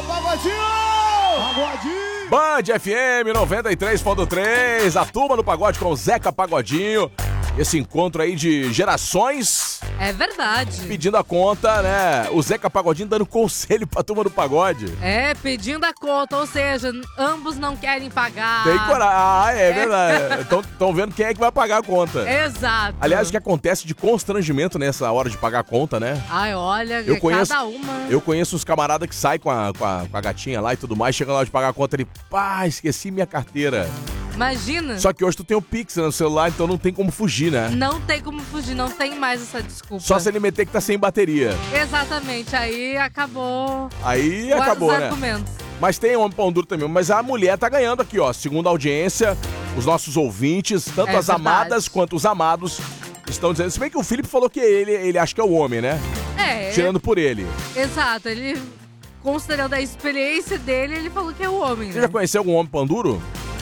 Band FM 93.3, a turma do pagode com o Zeca Pagodinho. Esse encontro aí de gerações. É verdade. Pedindo a conta, né? O Zeca Pagodinho dando conselho pra turma do pagode. É, pedindo a conta, ou seja, ambos não querem pagar. Tem coragem. É verdade. Estão vendo quem é que vai pagar a conta. Exato. Aliás, o que acontece de constrangimento nessa hora de pagar a conta, né? Ai, olha, cada uma. Eu conheço uns camaradas que saem com a gatinha lá e tudo mais, chega na hora de pagar a conta e esqueci minha carteira. Imagina. Só que hoje tu tem o Pix no celular, então não tem como fugir, né? Não tem como fugir, não tem mais essa desculpa. Só se ele meter que tá sem bateria. Exatamente, aí acabou. Aí acabou, os né? argumentos. Mas tem homem pão duro também. Mas a mulher tá ganhando aqui, ó. Segundo a audiência, os nossos ouvintes, tanto as verdade. amadas quanto os amados, estão dizendo. Se bem que o Felipe falou que ele acha que é o homem, né? Tirando por ele. Exato, ele, considerando a experiência dele, ele falou que é o homem, né? Você já conheceu algum homem pão duro?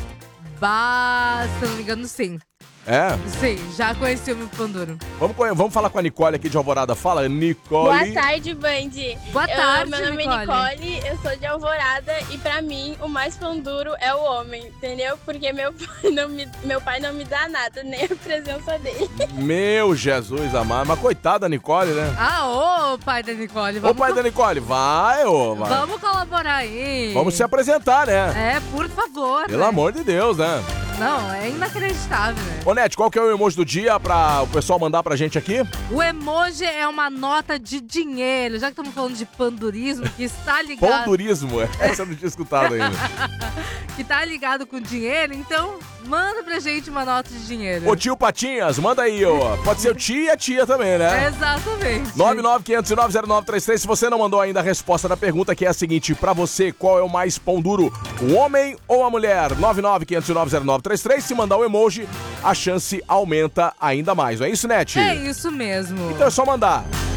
Se eu não me engano, sim. É? Sim, já conheci o meu pão duro. Vamos falar com a Nicole aqui de Alvorada. Fala, Nicole. Boa tarde, Band. Boa tarde, meu nome é Nicole, eu sou de Alvorada e pra mim o mais pão duro é o homem, entendeu? Porque meu pai não me dá nada, nem a presença dele. Meu Jesus amado. Mas coitada da Nicole, né? Ô pai da Nicole. Ô pai da Nicole, vai. Vamos colaborar aí. Vamos se apresentar, né? Por favor. Pelo amor de Deus, né? Não, é inacreditável, né? Ô, Nete, qual que é o emoji do dia pra o pessoal mandar pra gente aqui? O emoji é uma nota de dinheiro. Já que estamos falando de pandurismo, que está ligado... Pandurismo? Essa eu não tinha escutado ainda. Que tá ligado com dinheiro, então manda pra gente uma nota de dinheiro. Ô, tio Patinhas, manda aí, ó. Pode ser o tio e a tia também, né? Exatamente. 995090933. Se você não mandou ainda a resposta da pergunta, que é a seguinte: pra você, qual é o mais pão duro? O homem ou a mulher? 995090933. Se mandar o emoji, a chance aumenta ainda mais. Não é isso, Nete? É isso mesmo. Então é só mandar.